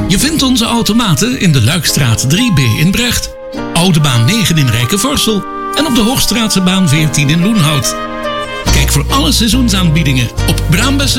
Je vindt onze automaten in de Luikstraat 3B in Brecht, Oude Baan 9 in Rijkenvorsel en op de Hoogstraatse baan 14 in Loenhout. Kijk voor alle seizoensaanbiedingen op Braambes